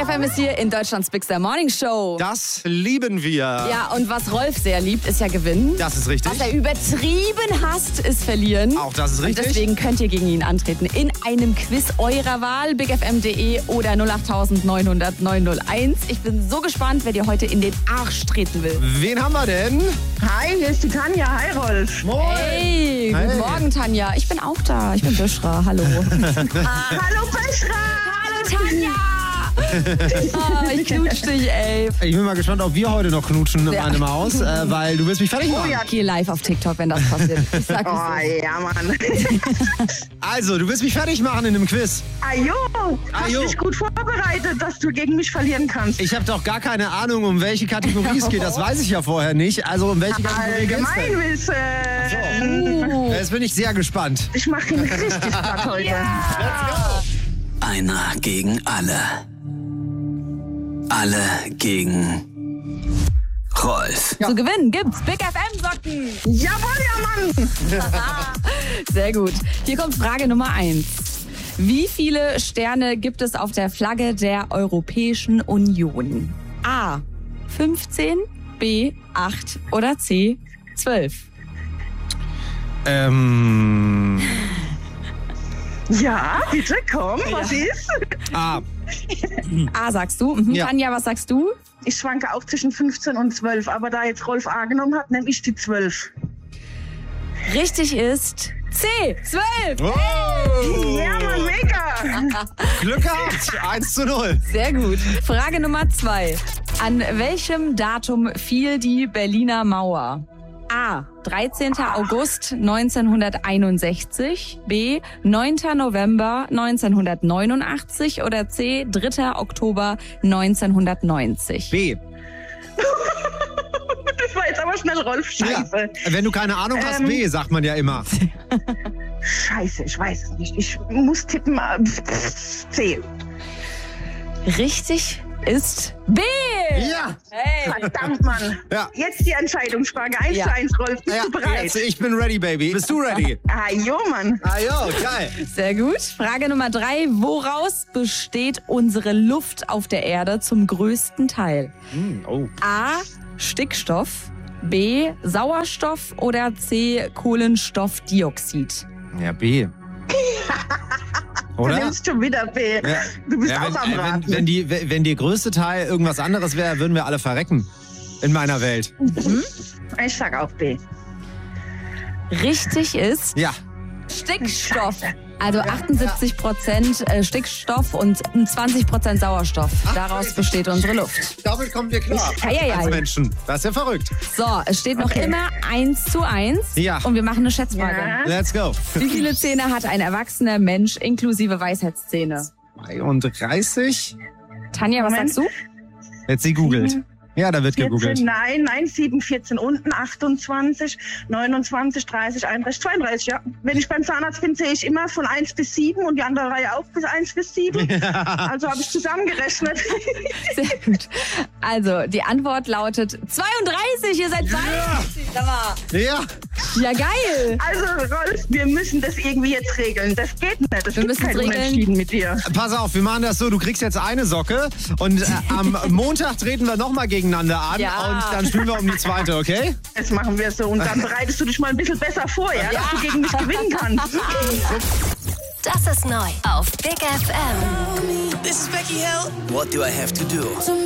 FM ist hier in Deutschlands Big Star Morning Show. Das lieben wir. Ja, und was Rolf sehr liebt, ist ja gewinnen. Das ist richtig. Was er übertrieben hasst, ist verlieren. Auch das ist richtig. Und deswegen könnt ihr gegen ihn antreten in einem Quiz eurer Wahl, bigfm.de oder 08900 901. Ich bin so gespannt, wer dir heute in den Arsch treten will. Wen haben wir denn? Hi, hier ist die Tanja. Hi, Rolf. Moin. Hey, guten Morgen, Tanja. Ich bin auch da. Ich bin Büschra. Hallo. Hallo, Peschra. Hallo, Tanja. Ich knutsch dich, ey. Ich bin mal gespannt, ob wir heute noch knutschen in Ja. meinem Haus, weil du willst mich fertig machen. Oh ja. Geh live auf TikTok, wenn das passiert. Ich sag es Oh, ja, Mann. Also, du willst mich fertig machen in einem Quiz. Ajo, hast Ajo. dich gut vorbereitet, dass du gegen mich verlieren kannst. Ich habe doch gar keine Ahnung, um welche Kategorie es geht. Das weiß ich ja vorher nicht. Also, um welche Kategorie geht's denn? Allgemeinwissen. Jetzt bin ich sehr gespannt. Ich mache ihn richtig platt heute. Einer gegen alle. Alle gegen Rolf. Zu gewinnen gibt's Big FM Socken. Jawohl, ja, Mann. Sehr gut. Hier kommt Frage Nummer 1. Wie viele Sterne gibt es auf der Flagge der Europäischen Union? A. 15, B. 8 oder C. 12? Ja, bitte, komm, was ist? Ah, A sagst du. Mhm. Ja. Tanja, was sagst du? Ich schwanke auch zwischen 15 und 12, aber da jetzt Rolf A genommen hat, nehme ich die 12. Richtig ist C. 12. oh. Ja, Mann, mega. Glück gehabt. 1:0. Sehr gut. Frage Nummer 2. An welchem Datum fiel die Berliner Mauer? A. 13. August 1961, B. 9. November 1989 oder C. 3. Oktober 1990. B. Das war jetzt aber schnell Rolf. Scheiße. Ja. Wenn du keine Ahnung hast, B, sagt man ja immer. Scheiße, ich weiß es nicht. Ich muss tippen. C. Richtig ist B. Ja. Hey. Verdammt, Mann. Ja. Jetzt die Entscheidungsfrage. 1:1, Rolf. Bist Ja, du bereit? jetzt, ich bin ready, Baby. Bist du ready? Ah, jo, Mann. Ah, jo, geil. Sehr gut. Frage Nummer 3. Woraus besteht unsere Luft auf der Erde zum größten Teil? Oh. A. Stickstoff, B. Sauerstoff oder C. Kohlenstoffdioxid? Ja, B. Du Oder? nimmst schon wieder B. Ja. Du bist Ja, auch am Raten. wenn der größte Teil irgendwas anderes wäre, würden wir alle verrecken. In meiner Welt. Ich sag auch B. Richtig ist Ja. Stickstoff. Also 78% Stickstoff und 20% Sauerstoff. Daraus besteht unsere Luft. Damit kommen wir klar. Eieiei. Als Menschen. Das ist ja verrückt. So, es steht noch immer 1:1. Ja. Und wir machen eine Schätzfrage. Ja. Let's go. Wie viele Zähne hat ein erwachsener Mensch inklusive Weisheitszähne? 32. Tanja, was Moment. sagst du? Jetzt sie googelt. Ja, da wird 14, gegoogelt. nein, 7, 14 unten, 28, 29, 30, 31, 32, ja. Wenn ich beim Zahnarzt bin, sehe ich immer von 1 bis 7 und die andere Reihe auch bis 1 bis 7. Also habe ich zusammengerechnet. Sehr gut. Also, die Antwort lautet 32. Ihr seid 32. Sag mal. Ja. Ja, geil. Also Rolf, wir müssen das irgendwie jetzt regeln. Das geht nicht. Das Wir gibt müssen kein es regeln. Unentschieden mit dir. Pass auf, wir machen das so, du kriegst jetzt eine Socke und am Montag treten wir nochmal gegeneinander an Ja. und dann spielen wir um die zweite, okay? Das machen wir so. Und dann bereitest du dich mal ein bisschen besser vor, ja? Dass du gegen mich gewinnen kannst. Das ist neu auf Big FM. This is Becky Hill. What do I have to do?